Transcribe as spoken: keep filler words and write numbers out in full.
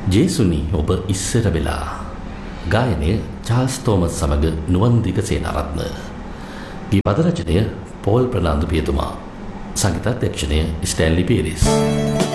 ජේසුනි ඔබ ඉස්සර වෙලා ගායනය චාල්ස් තෝමස් සමග නුවන්දික සේනාරත්න. ගී පද රචනය පෝල් ප්‍රනාන්දු පියතුමා. සංගීතාධ්‍යක්ෂණය ස්ටැන්ලි පීරිස්.